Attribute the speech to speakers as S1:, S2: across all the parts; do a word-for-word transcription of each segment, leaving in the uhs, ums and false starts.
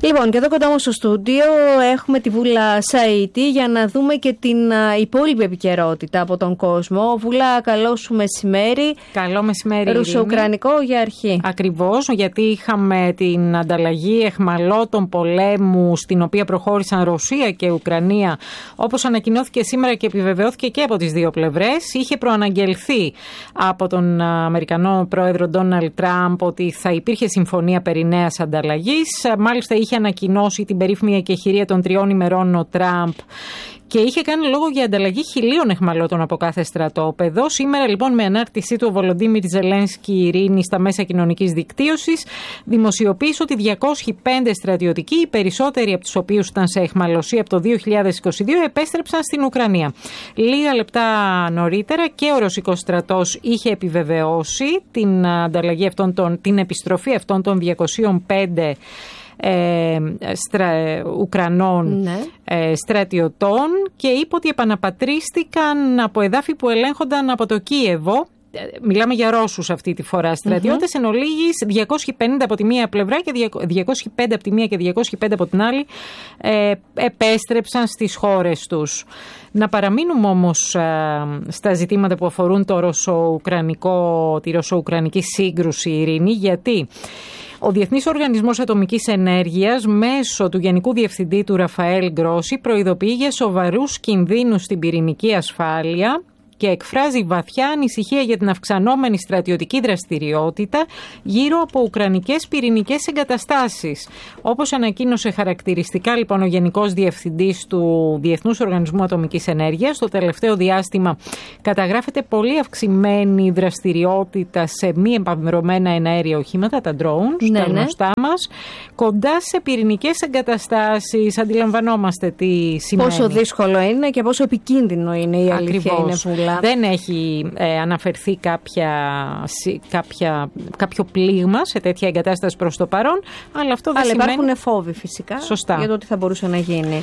S1: Λοιπόν, και εδώ κοντά μου στο στούντιο έχουμε τη Βούλα Σαΐτη για να δούμε και την υπόλοιπη επικαιρότητα από τον κόσμο. Βούλα, καλό σου μεσημέρι.
S2: Καλό μεσημέρι.
S1: Ρουσο-ουκρανικό για αρχή.
S2: Ακριβώς, γιατί είχαμε την ανταλλαγή αιχμαλώτων πολέμου στην οποία προχώρησαν Ρωσία και Ουκρανία, όπως ανακοινώθηκε σήμερα και επιβεβαιώθηκε και από τις δύο πλευρές. Είχε προαναγγελθεί από τον Αμερικανό πρόεδρο Ντόναλντ Τραμπ ότι θα υπήρχε συμφωνία περί νέας ανταλλαγής. Μάλιστα είχε ανακοινώσει την περίφημη εκεχηρία των τριών ημερών ο Τραμπ και είχε κάνει λόγο για ανταλλαγή χιλίων αιχμαλώτων από κάθε στρατόπεδο. Σήμερα λοιπόν, με ανάρτησή του ο Βολοντίμιρ Ζελένσκι Ειρήνη στα μέσα κοινωνικής δικτύωσης, δημοσιοποίησε ότι διακόσιοι πέντε στρατιωτικοί, οι περισσότεροι από τους οποίους ήταν σε αιχμαλωσία από το δύο χιλιάδες είκοσι δύο, επέστρεψαν στην Ουκρανία. Λίγα λεπτά νωρίτερα και ο ρωσικός στρατός είχε επιβεβαιώσει την ανταλλαγή αυτών των, την επιστροφή αυτών των διακοσίων πέντε Ε, στρα, Ουκρανών ναι. ε, στρατιωτών και είπε ότι επαναπατρίστηκαν από εδάφη που ελέγχονταν από το Κίεβο. Μιλάμε για Ρώσους αυτή τη φορά στρατιώτες, mm-hmm. εν ολίγης διακόσιοι πενήντα από τη μία πλευρά και διακόσιοι πέντε από τη μία και διακόσιοι πέντε από την άλλη ε, επέστρεψαν στις χώρες τους. Να παραμείνουμε όμως ε, στα ζητήματα που αφορούν το ρωσο-ουκρανικό, τη ρωσο-ουκρανική σύγκρουση, Ειρήνη, γιατί ο Διεθνής Οργανισμός Ατομικής Ενέργειας, μέσω του Γενικού Διευθυντή του Ραφαέλ Γκρόση, προειδοποιεί για σοβαρούς κινδύνους στην πυρηνική ασφάλεια και εκφράζει βαθιά ανησυχία για την αυξανόμενη στρατιωτική δραστηριότητα γύρω από ουκρανικές πυρηνικές εγκαταστάσεις. Όπως ανακοίνωσε χαρακτηριστικά λοιπόν ο Γενικός Διευθυντής του Διεθνούς Οργανισμού Ατομικής Ενέργειας, το τελευταίο διάστημα καταγράφεται πολύ αυξημένη δραστηριότητα σε μη επανδρομένα εναέρια οχήματα, τα drones, ναι, τα γνωστά ναι. μας, κοντά σε πυρηνικές εγκαταστάσεις. Αντιλαμβανόμαστε τι σημαίνει.
S1: Πόσο δύσκολο είναι και πόσο επικίνδυνο είναι η αλήθεια.
S2: Ακριβώς. Είναι. Δεν έχει ε, αναφερθεί κάποια, κάποια, κάποιο πλήγμα σε τέτοια εγκατάσταση προς το παρόν, αλλά αυτό δεν
S1: αλλά
S2: σημαίνει...
S1: υπάρχουν φόβοι φυσικά.
S2: Σωστά.
S1: Για το τι θα μπορούσε να γίνει.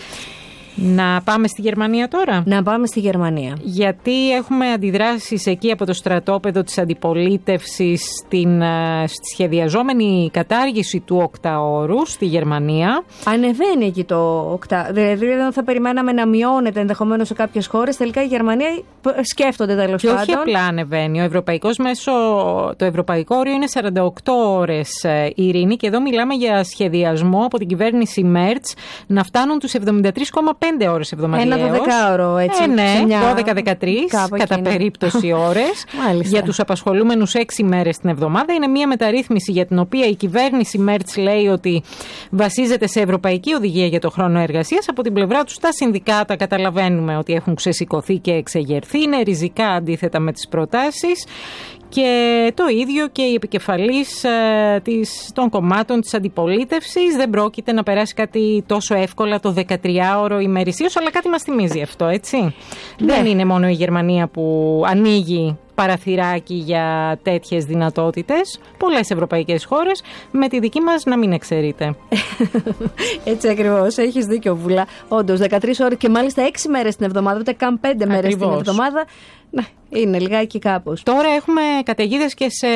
S2: Να πάμε στη Γερμανία τώρα.
S1: Να πάμε στη Γερμανία.
S2: Γιατί έχουμε αντιδράσεις εκεί από το στρατόπεδο της αντιπολίτευσης στην στη σχεδιαζόμενη κατάργηση του οκταώρου στη Γερμανία.
S1: Ανεβαίνει εκεί το οκτάωρο. Δηλαδή θα περιμέναμε να μειώνεται ενδεχομένως σε κάποιες χώρες. Τελικά η Γερμανία σκέφτονται τέλος πάντων.
S2: Και όχι απλά ανεβαίνει. Ο ευρωπαϊκός μέσο, το ευρωπαϊκό όριο είναι σαράντα οκτώ ώρες, Ειρήνη, και εδώ μιλάμε για σχεδιασμό από την κυβέρνηση Μέρτς να φτάνουν τους εβδομήντα τρεις κόμμα πέντε ώρες εβδομαδιαίως.
S1: Ένα δωδεκάωρο έτσι.
S2: Ε, ναι, δώδεκα δεκατρείς κατά περίπτωση ώρες. Για τους απασχολούμενους έξι μέρες την εβδομάδα. Είναι μια μεταρρύθμιση για την οποία η κυβέρνηση Μέρτς λέει ότι βασίζεται σε ευρωπαϊκή οδηγία για το χρόνο εργασίας. Από την πλευρά τους τα συνδικάτα καταλαβαίνουμε ότι έχουν ξεσηκωθεί και εξεγερθεί. Είναι ριζικά αντίθετα με τις προτάσεις. Και το ίδιο και η επικεφαλής ε, της, των κομμάτων της αντιπολίτευσης. Δεν πρόκειται να περάσει κάτι τόσο εύκολα το δεκατριάωρο ημερησίως, αλλά κάτι μας θυμίζει αυτό, έτσι. Ναι. Δεν είναι μόνο η Γερμανία που ανοίγει παραθυράκι για τέτοιες δυνατότητες. Πολλές ευρωπαϊκές χώρες, με τη δική μας να μην εξαιρείται.
S1: Έτσι ακριβώς, έχεις δίκιο, Βουλά. Όντως, δεκατρείς ώρες και μάλιστα έξι μέρες την εβδομάδα, ούτε καν πέντε μέρες την εβδομάδα. Ναι, είναι λιγάκι κάπως.
S2: Τώρα έχουμε καταιγίδες και σε,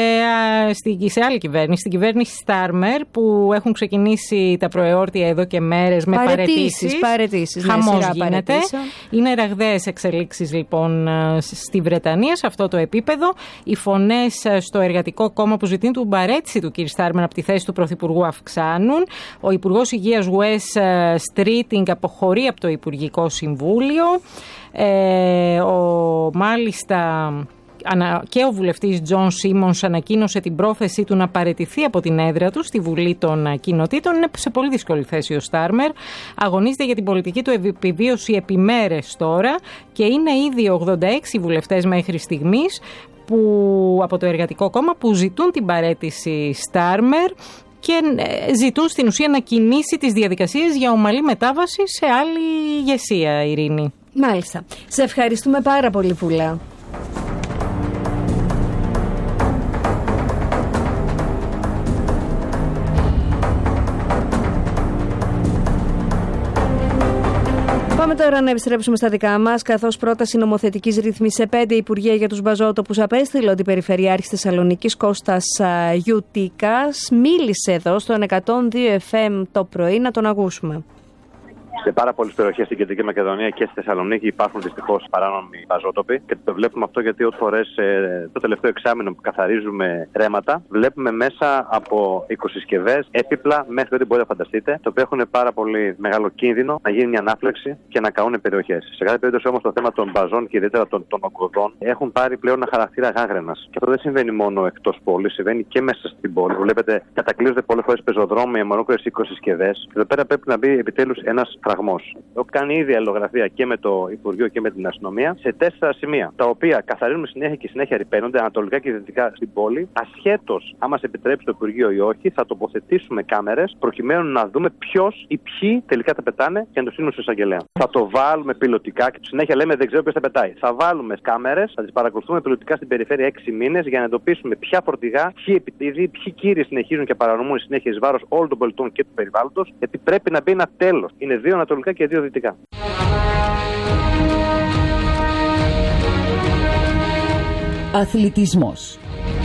S2: σε άλλη κυβέρνηση, στην κυβέρνηση Στάρμερ, που έχουν ξεκινήσει τα προεόρτια εδώ και μέρες με παραιτήσεις.
S1: Παραιτήσεις,
S2: χαμός ναι, γίνεται. Είναι ραγδαίες εξελίξεις λοιπόν στη Βρετανία σε αυτό το επίπεδο. Οι φωνές στο Εργατικό Κόμμα που ζητούν την παραίτηση του κ. Στάρμερ από τη θέση του Πρωθυπουργού αυξάνουν. Ο Υπουργός Υγείας Wes Streeting αποχωρεί από το Υπουργικό Συμβούλιο. Ε, ο, μάλιστα και ο βουλευτής Τζον Σίμονς ανακοίνωσε την πρόθεσή του να παραιτηθεί από την έδρα του στη Βουλή των Κοινοτήτων. Είναι σε πολύ δύσκολη θέση ο Στάρμερ. Αγωνίζεται για την πολιτική του επιβίωση επιμέρες τώρα και είναι ήδη ογδόντα έξι βουλευτές μέχρι στιγμής που, από το Εργατικό Κόμμα που ζητούν την παραίτηση Στάρμερ και ζητούν στην ουσία να κινήσει τις διαδικασίες για ομαλή μετάβαση σε άλλη ηγεσία, Ειρήνη.
S1: Μάλιστα. Σε ευχαριστούμε πάρα πολύ, Βούλα. Πάμε τώρα να επιστρέψουμε στα δικά μας, καθώς πρόταση νομοθετικής ρύθμισης σε πέντε υπουργεία για τους μπαζότοπους απέστειλε ότι Περιφερειάρχης Θεσσαλονίκης Κώστας Γιουτίκας μίλησε εδώ στον εκατόν δύο εφ εμ το πρωί. Να τον ακούσουμε.
S3: Σε πάρα πολλές περιοχές στην Κεντρική Μακεδονία και στη Θεσσαλονίκη υπάρχουν δυστυχώς παράνομοι μπαζότοποι και το βλέπουμε αυτό γιατί ό,τι φορές ε, το τελευταίο εξάμηνο που καθαρίζουμε ρέματα, βλέπουμε μέσα από οικοσυσκευές, έπιπλα μέχρι ό,τι μπορείτε να φανταστείτε, το οποίο έχουν πάρα πολύ μεγάλο κίνδυνο να γίνει μια ανάφλεξη και να καούν περιοχές. Σε κάθε περίπτωση όμως το θέμα των μπαζών και ιδιαίτερα των, των ογκωδών έχουν πάρει πλέον ένα χαρακτήρα γάγρενας. Και αυτό δεν συμβαίνει μόνο εκτός πόλης, συμβαίνει και μέσα στην πόλη. Βλέπετε, κατακλείζονται πολλές φορές πεζοδρόμια, μονόκορες οικοσυσκευές. Και εδώ πέρα πρέπει να μπει επιτέλους ένας φραγμός. Έχω κάνει ήδη αλληλογραφία και με το Υπουργείο και με την αστυνομία σε τέσσερα σημεία, τα οποία καθαρίζουμε συνέχεια και συνέχεια ρηπαίνονται ανατολικά και δυτικά στην πόλη. Ασχέτως αν μας επιτρέψει το Υπουργείο ή όχι, θα τοποθετήσουμε κάμερες προκειμένου να δούμε ποιος ή ποιοι τελικά τα πετάνε και να το στείλουμε στο εισαγγελέα. Θα το βάλουμε πιλωτικά και συνέχεια λέμε δεν ξέρω ποιος τα πετάει. Θα βάλουμε κάμερες, θα τις παρακολουθούμε πιλωτικά στην περιφέρεια έξι μήνες για να εντοπίσουμε ποια φορτηγά, ποιοι επιτίδοι, ποιοι κύριοι συνεχίζουν και παρανομούν συνέχεια εις βάρος όλων των πολιτών και του περιβάλλοντος, γιατί πρέπει να μπει ένα τέλος. Είναι δύο ανατολικά και δύο δυτικά.
S4: Αθλητισμός.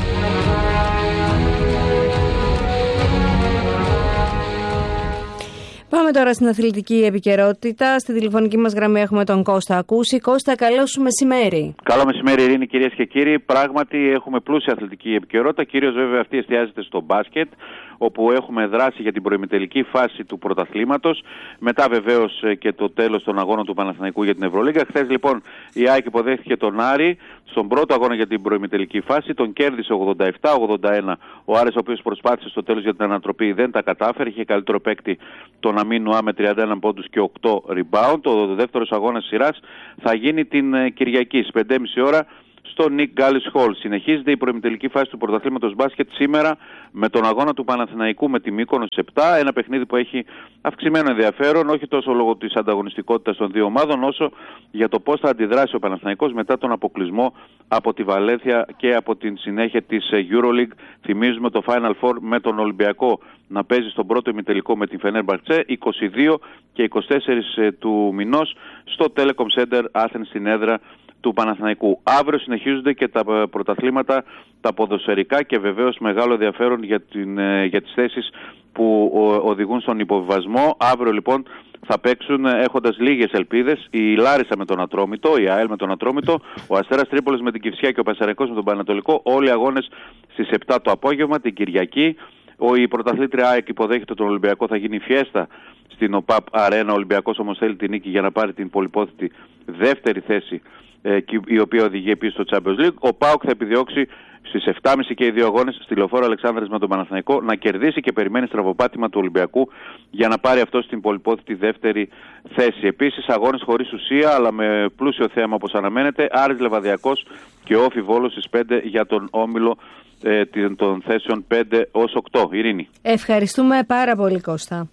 S1: Πάμε τώρα στην αθλητική επικαιρότητα. Στη τηλεφωνική μας γραμμή έχουμε τον Κώστα Ακούση. Κώστα, καλό σου μεσημέρι.
S5: Καλό μεσημέρι, Ειρήνη, κυρίες και κύριοι. Πράγματι, έχουμε πλούσια αθλητική επικαιρότητα. Κυρίως, βέβαια, αυτή εστιάζεται στο μπάσκετ, όπου έχουμε δράση για την προημιτελική φάση του πρωταθλήματος. Μετά, βεβαίως, και το τέλος των αγώνων του Παναθηναϊκού για την Ευρωλίγκα. Χθες, λοιπόν, η ΑΕΚ υποδέχθηκε τον Άρη στον πρώτο αγώνα για την προημιτελική φάση. Τον κέρδισε ογδόντα επτά ογδόντα ένα. Ο Άρης, ο οποίος προσπάθησε στο τέλος για την ανατροπή, δεν τα κατάφερε. Είχε καλύτερο παίκτη τον Αμίνουα με τριάντα ένα πόντους και οκτώ rebound. Ο δεύτερος αγώνας σειράς θα γίνει την Κυριακή στις πέντε και μισή ώρα στο Nick Gallis Hall. Συνεχίζεται η προημιτελική φάση του πρωταθλήματος μπάσκετ σήμερα με τον αγώνα του Παναθηναϊκού με τη Μύκονος επτά. Ένα παιχνίδι που έχει αυξημένο ενδιαφέρον, όχι τόσο λόγω της ανταγωνιστικότητας των δύο ομάδων, όσο για το πώς θα αντιδράσει ο Παναθηναϊκός μετά τον αποκλεισμό από τη Βαλένθια και από την συνέχεια της EuroLeague. Θυμίζουμε το Final Four με τον Ολυμπιακό να παίζει στον πρώτο ημιτελικό με την Φενέρμπαχτσε είκοσι δύο και είκοσι τέσσερα του μηνός στο Telecom Center Athens στην έδρα του Παναθηναϊκού. Αύριο συνεχίζονται και τα πρωταθλήματα, τα ποδοσφαιρικά και βεβαίως μεγάλο ενδιαφέρον για, την, για τις θέσεις που οδηγούν στον υποβιβασμό. Αύριο λοιπόν θα παίξουν έχοντας λίγες ελπίδες η Λάρισα με τον Ατρόμητο, η ΑΕΛ με τον Ατρόμητο, ο Αστέρας Τρίπολης με την Κυφσιά και ο Πασαραϊκός με τον Πανατολικό. Όλοι οι αγώνες στις επτά το απόγευμα την Κυριακή. Ο, η πρωταθλήτρια ΑΕΚ υποδέχεται τον Ολυμπιακό, θα γίνει φιέστα στην ΟΠΑΠ Αρένα. Ο Ολυμπιακός όμως θέλει την νίκη για να πάρει την πολυπόθητη δεύτερη θέση, ε, η οποία οδηγεί επίσης στο Champions League. Ο ΠΑΟΚ θα επιδιώξει στις επτά και μισή και οι δύο αγώνες στη Λεωφόρο Αλεξάνδρας με τον Παναθηναϊκό να κερδίσει και περιμένει στραβοπάτημα του Ολυμπιακού για να πάρει αυτό στην πολυπόθητη δεύτερη θέση. Επίσης αγώνες χωρίς ουσία αλλά με πλούσιο θέαμα όπως αναμένεται. Άρης Λεβαδιακός και Όφι Βόλος στις πέντε για τον όμιλο ε, των θέσεων πέντε ως οκτώ. Ειρήνη.
S1: Ευχαριστούμε πάρα πολύ, Κώστα.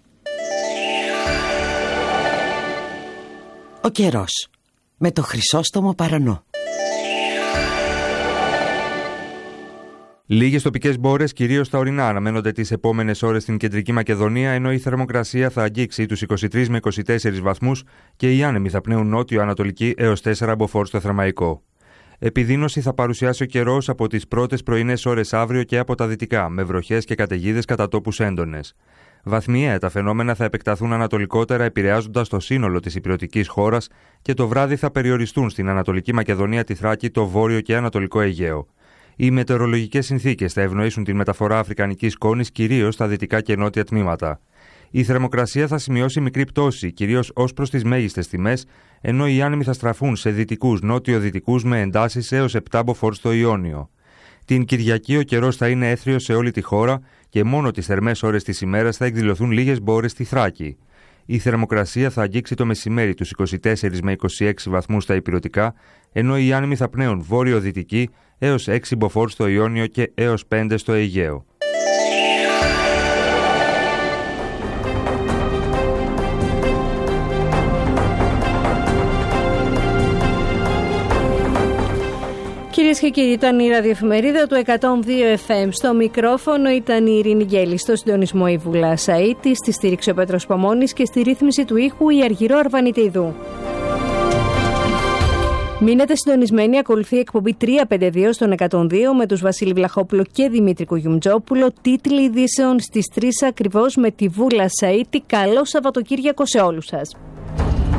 S4: Ο καιρός με το Χρυσόστομο Παρανό.
S6: Λίγες τοπικές μπόρες, κυρίως στα ορεινά, αναμένονται τις επόμενες ώρες στην Κεντρική Μακεδονία, ενώ η θερμοκρασία θα αγγίξει τους είκοσι τρεις με είκοσι τέσσερις βαθμούς και οι άνεμοι θα πνέουν νότιο-ανατολική έως τέσσερα μποφόρ στο Θερμαϊκό. Επιδείνωση θα παρουσιάσει ο καιρός από τις πρώτες πρωινές ώρες αύριο και από τα δυτικά, με βροχές και καταιγίδες κατά τόπους έντονες. Βαθμιαία τα φαινόμενα θα επεκταθούν ανατολικότερα, επηρεάζοντας το σύνολο της ηπειρωτικής χώρας και το βράδυ θα περιοριστούν στην Ανατολική Μακεδονία, τη Θράκη, το Βόρειο και Ανατολικό Αιγαίο. Οι μετεωρολογικές συνθήκες θα ευνοήσουν την μεταφορά αφρικανικής σκόνης κυρίως στα δυτικά και νότια τμήματα. Η θερμοκρασία θα σημειώσει μικρή πτώση, κυρίως ως προς τις μέγιστες τιμές, ενώ οι άνεμοι θα στραφούν σε δυτικούς νότιο-δυτικούς με εντάσεις έως επτά μποφόρ στο Ιόνιο. Την Κυριακή ο καιρός θα είναι έθριος σε όλη τη χώρα και μόνο τις θερμές ώρες της ημέρας θα εκδηλωθούν λίγες μπόρες στη Θράκη. Η θερμοκρασία θα αγγίξει το μεσημέρι τους είκοσι τέσσερα με είκοσι έξι βαθμούς στα ηπειρωτικά, ενώ οι άνεμοι θα πνέουν βόρειο-δυτική έως έξι μποφόρ στο Ιόνιο και έως πέντε στο Αιγαίο.
S1: Κυρίες και κύριοι, ήταν η ραδιοεφημερίδα του εκατόν δύο εφ εμ. Στο μικρόφωνο ήταν η Ειρήνη Γκέλη, στο συντονισμό η Βουλά Σαΐτη, στη στήριξη ο Πέτρος Παμώνης και στη ρύθμιση του ήχου η Αργυρό Αρβανιτίδου. Μείνετε συντονισμένοι, ακολουθεί η εκπομπή τριακόσια πενήντα δύο στον εκατόν δύο με τους Βασίλη Βλαχόπουλο και Δημήτρη Κουγιουμτζόπουλο. Τίτλοι ειδήσεων στις τρεις ακριβώς με τη Βούλα Σαΐτη. Καλό Σαββατοκύριακο σε όλους σας.